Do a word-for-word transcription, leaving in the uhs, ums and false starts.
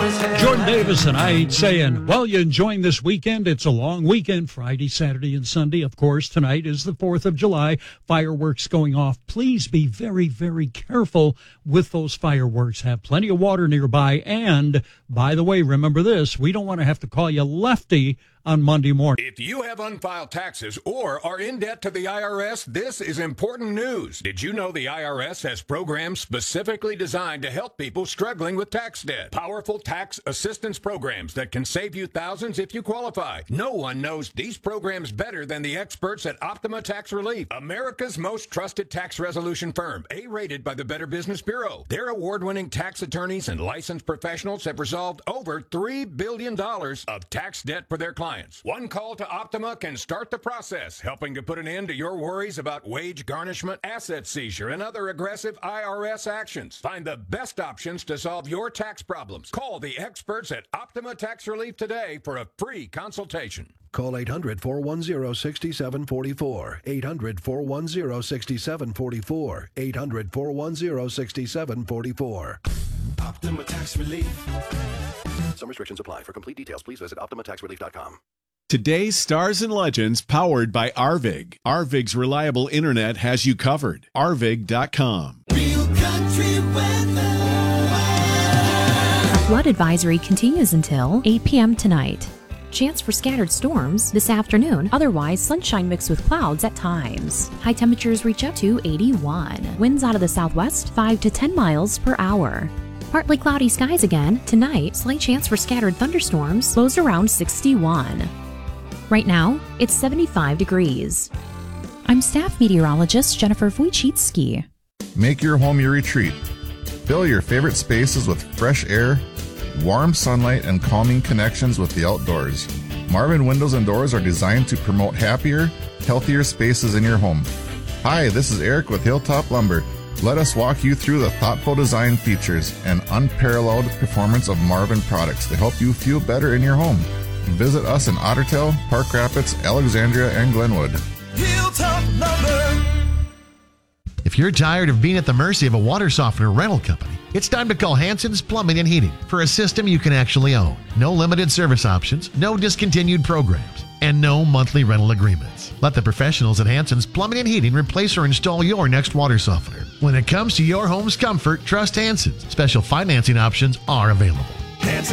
Jordan Davis and I saying, well, you enjoying this weekend? It's a long weekend, Friday, Saturday, and Sunday. Of course, tonight is the fourth of July. Fireworks going off. Please be very, very careful with those fireworks. Have plenty of water nearby. And, by the way, remember this, we don't want to have to call you Lefty on Monday morning. If you have unfiled taxes or are in debt to the I R S, this is important news. Did you know the I R S has programs specifically designed to help people struggling with tax debt? Powerful tax assistance programs that can save you thousands if you qualify. No one knows these programs better than the experts at Optima Tax Relief, America's most trusted tax resolution firm, A-rated by the Better Business Bureau. Their award-winning tax attorneys and licensed professionals have resolved over three billion dollars of tax debt for their clients. One call to Optima can start the process, helping to put an end to your worries about wage garnishment, asset seizure, and other aggressive I R S actions. Find the best options to solve your tax problems. Call the experts at Optima Tax Relief today for a free consultation. Call eight hundred, four one zero, six seven four four. eight hundred, four one zero, six seven four four. eight hundred, four one zero, six seven four four. Optima Tax Relief. Some restrictions apply. For complete details, please visit optima tax relief dot com. Today's Stars and Legends powered by Arvig. Arvig's reliable internet has you covered. arvig dot com. Real country weather. A flood advisory continues until eight p.m. tonight. Chance for scattered storms this afternoon. Otherwise, sunshine mixed with clouds at times. High temperatures reach up to eighty-one. Winds out of the southwest, five to ten miles per hour. Partly cloudy skies again. Tonight, slight chance for scattered thunderstorms. Lows around sixty-one. Right now, it's seventy-five degrees. I'm staff meteorologist Jennifer Wojcicki. Make your home your retreat. Fill your favorite spaces with fresh air, warm sunlight, and calming connections with the outdoors. Marvin Windows and Doors are designed to promote happier, healthier spaces in your home. Hi, this is Eric with Hilltop Lumber. Let us walk you through the thoughtful design features and unparalleled performance of Marvin products to help you feel better in your home. Visit us in Ottertail, Park Rapids, Alexandria, and Glenwood. Hilltop Lumber. If you're tired of being at the mercy of a water softener rental company, it's time to call Hanson's Plumbing and Heating for a system you can actually own. No limited service options, no discontinued programs, and no monthly rental agreements. Let the professionals at Hanson's Plumbing and Heating replace or install your next water softener. When it comes to your home's comfort, trust Hanson's. Special financing options are available.